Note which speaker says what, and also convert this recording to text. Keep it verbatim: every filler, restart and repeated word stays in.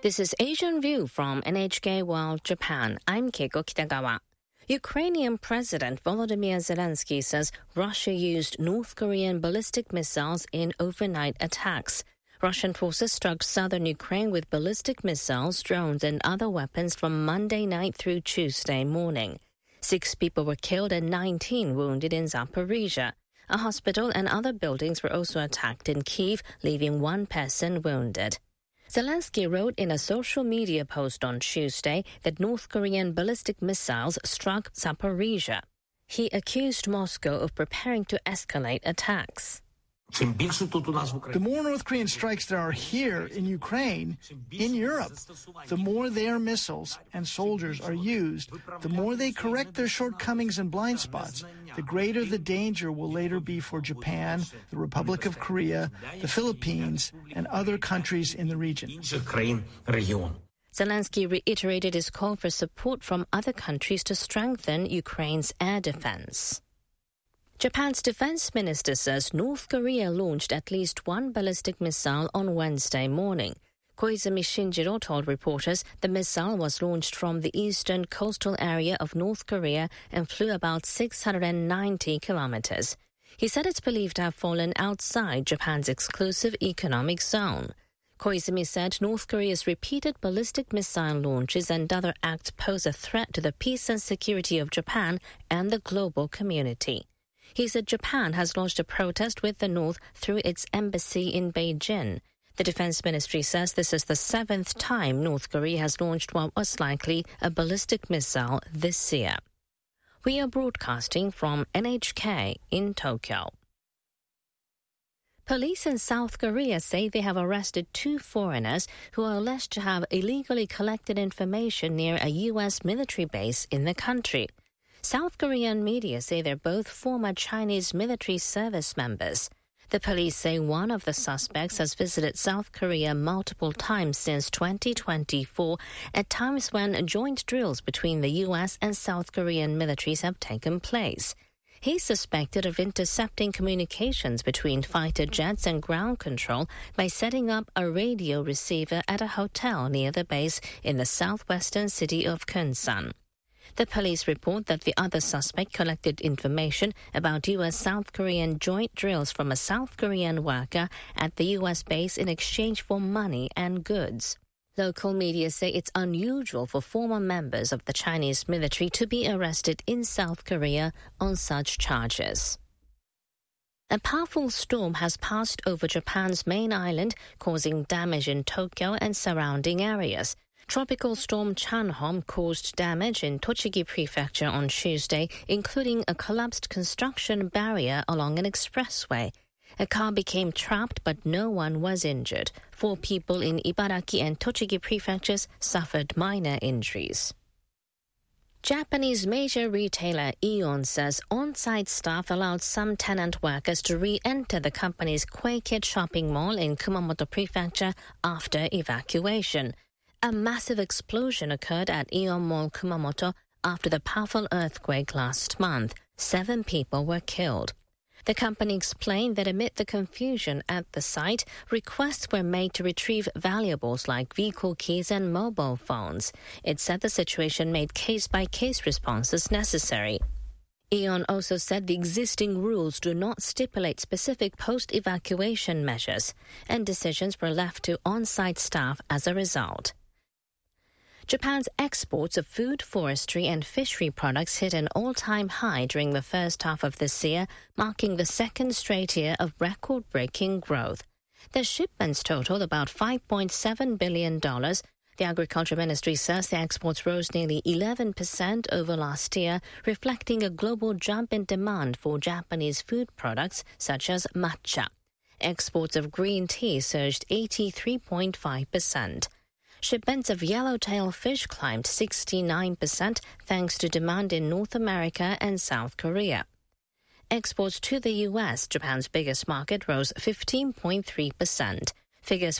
Speaker 1: This is Asian View from N H K World Japan. I'm Keiko Kitagawa. Ukrainian President Volodymyr Zelensky says Russia used North Korean ballistic missiles in overnight attacks. Russian forces struck southern Ukraine with ballistic missiles, drones, and other weapons from Monday night through Tuesday morning. Six people were killed and nineteen wounded in Zaporizhia. A hospital and other buildings were also attacked in Kyiv, leaving one person wounded. Zelensky wrote in a social media post on Tuesday that North Korean ballistic missiles struck Zaporizhia. He accused Moscow of preparing to escalate attacks.
Speaker 2: The more North Korean strikes there are here in Ukraine, in Europe, the more their missiles and soldiers are used, the more they correct their shortcomings and blind spots, the greater the danger will later be for Japan, the Republic of Korea, the Philippines, and other countries in the region.
Speaker 1: Zelensky reiterated his call for support from other countries to strengthen Ukraine's air defense. Japan's defense minister says North Korea launched at least one ballistic missile on Wednesday morning. Koizumi Shinjiro told reporters the missile was launched from the eastern coastal area of North Korea and flew about six hundred ninety kilometers. He said it's believed to have fallen outside Japan's exclusive economic zone. Koizumi said North Korea's repeated ballistic missile launches and other acts pose a threat to the peace and security of Japan and the global community. He said Japan has launched a protest with the North through its embassy in Beijing. The Defense Ministry says this is the seventh time North Korea has launched what was likely a ballistic missile this year. We are broadcasting from N H K in Tokyo. Police in South Korea say they have arrested two foreigners who are alleged to have illegally collected information near a U S military base in the country. South Korean media say they're both former Chinese military service members. The police say one of the suspects has visited South Korea multiple times since twenty twenty-four, at times when joint drills between the U S and South Korean militaries have taken place. He's suspected of intercepting communications between fighter jets and ground control by setting up a radio receiver at a hotel near the base in the southwestern city of Kunsan. The police report that the other suspect collected information about U S-South Korean joint drills from a South Korean worker at the U S base in exchange for money and goods. Local media say it's unusual for former members of the Chinese military to be arrested in South Korea on such charges. A powerful storm has passed over Japan's main island, causing damage in Tokyo and surrounding areas. Tropical storm Chanhom caused damage in Tochigi Prefecture on Tuesday, including a collapsed construction barrier along an expressway. A car became trapped, but no one was injured. Four people in Ibaraki and Tochigi prefectures suffered minor injuries. Japanese major retailer Aeon says on-site staff allowed some tenant workers to re-enter the company's Kuekit shopping mall in Kumamoto Prefecture after evacuation. A massive explosion occurred at Aeon Mall Kumamoto after the powerful earthquake last month. Seven people were killed. The company explained that amid the confusion at the site, requests were made to retrieve valuables like vehicle keys and mobile phones. It said the situation made case-by-case responses necessary. Aeon also said the existing rules do not stipulate specific post-evacuation measures, and decisions were left to on-site staff as a result. Japan's exports of food, forestry, and fishery products hit an all-time high during the first half of this year, marking the second straight year of record-breaking growth. The shipments totaled about five point seven billion dollars. The Agriculture Ministry says the exports rose nearly eleven percent over last year, reflecting a global jump in demand for Japanese food products such as matcha. Exports of green tea surged eighty-three point five percent. Shipments of yellowtail fish climbed sixty-nine percent thanks to demand in North America and South Korea. Exports to the U S, Japan's biggest market, rose fifteen point three percent. Figures